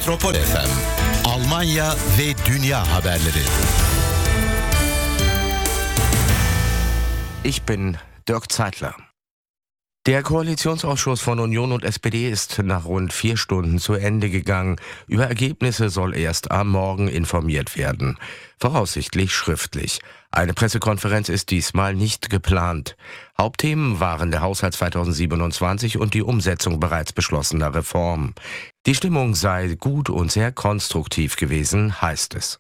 Metropol FM, Almanya ve dünya haberleri. Ich bin Dirk Zeitler. Der Koalitionsausschuss von Union und SPD ist nach rund 4 Stunden zu Ende gegangen. Über Ergebnisse soll erst am Morgen informiert werden. Voraussichtlich schriftlich. Eine Pressekonferenz ist diesmal nicht geplant. Hauptthemen waren der Haushalt 2027 und die Umsetzung bereits beschlossener Reformen. Die Stimmung sei gut und sehr konstruktiv gewesen, heißt es.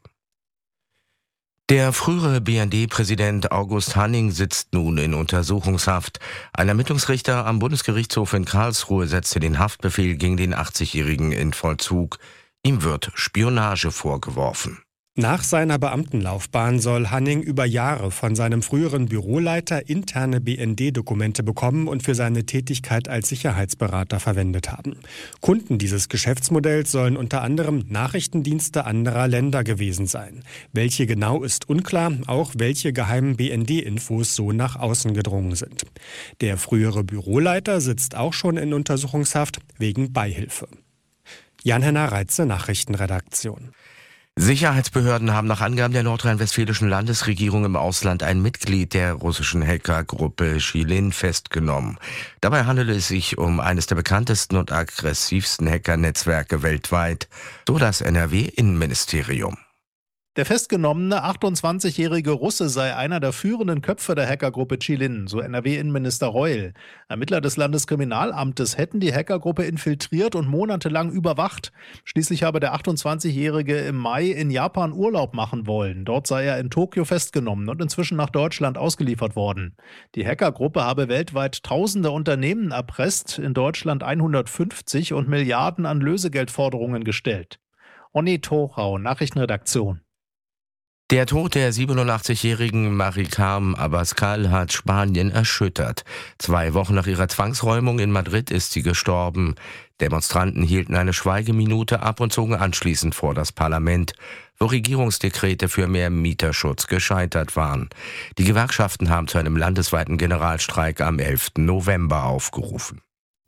Der frühere BND-Präsident August Hanning sitzt nun in Untersuchungshaft. Ein Ermittlungsrichter am Bundesgerichtshof in Karlsruhe setzte den Haftbefehl gegen den 80-Jährigen in Vollzug. Ihm wird Spionage vorgeworfen. Nach seiner Beamtenlaufbahn soll Hanning über Jahre von seinem früheren Büroleiter interne BND-Dokumente bekommen und für seine Tätigkeit als Sicherheitsberater verwendet haben. Kunden dieses Geschäftsmodells sollen unter anderem Nachrichtendienste anderer Länder gewesen sein. Welche genau ist unklar, auch welche geheimen BND-Infos so nach außen gedrungen sind. Der frühere Büroleiter sitzt auch schon in Untersuchungshaft wegen Beihilfe. Jan-Henner Reitze, Nachrichtenredaktion. Sicherheitsbehörden haben nach Angaben der nordrhein-westfälischen Landesregierung im Ausland ein Mitglied der russischen Hackergruppe Chilin festgenommen. Dabei handelt es sich um eines der bekanntesten und aggressivsten Hackernetzwerke weltweit, so das NRW-Innenministerium. Der festgenommene 28-jährige Russe sei einer der führenden Köpfe der Hackergruppe Chilin, so NRW-Innenminister Reul. Ermittler des Landeskriminalamtes hätten die Hackergruppe infiltriert und monatelang überwacht. Schließlich habe der 28-jährige im Mai in Japan Urlaub machen wollen. Dort sei er in Tokio festgenommen und inzwischen nach Deutschland ausgeliefert worden. Die Hackergruppe habe weltweit tausende Unternehmen erpresst, in Deutschland 150 und Milliarden an Lösegeldforderungen gestellt. Onni Tochau, Nachrichtenredaktion. Der Tod der 87-jährigen Maricam Abascal hat Spanien erschüttert. 2 Wochen nach ihrer Zwangsräumung in Madrid ist sie gestorben. Demonstranten hielten eine Schweigeminute ab und zogen anschließend vor das Parlament, wo Regierungsdekrete für mehr Mieterschutz gescheitert waren. Die Gewerkschaften haben zu einem landesweiten Generalstreik am 11. November aufgerufen.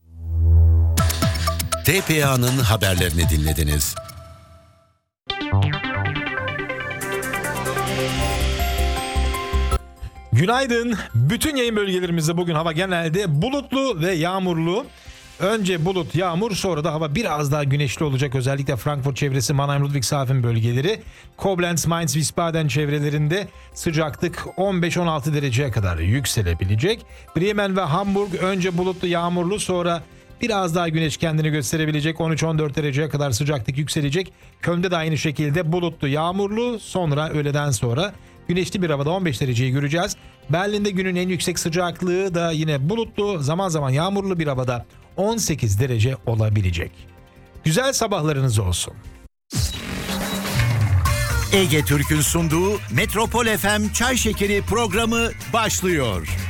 TPA'nın haberlerini dinlediniz. Günaydın. Bütün yayın bölgelerimizde bugün hava genelde bulutlu ve yağmurlu. Önce bulut, yağmur, sonra da hava biraz daha güneşli olacak. Özellikle Frankfurt çevresi, Mannheim, Ludwigshafen bölgeleri. Koblenz, Mainz, Wiesbaden çevrelerinde sıcaklık 15-16 dereceye kadar yükselebilecek. Bremen ve Hamburg önce bulutlu, yağmurlu, sonra biraz daha güneş kendini gösterebilecek. 13-14 dereceye kadar sıcaklık yükselecek. Köln'de de aynı şekilde bulutlu, yağmurlu, sonra öğleden sonra güneşli bir havada 15 dereceyi göreceğiz. Berlin'de günün en yüksek sıcaklığı da yine bulutlu, zaman zaman yağmurlu bir havada 18 derece olabilecek. Güzel sabahlarınız olsun. Ege Türk'ün sunduğu Metropol FM Çay Şekeri programı başlıyor.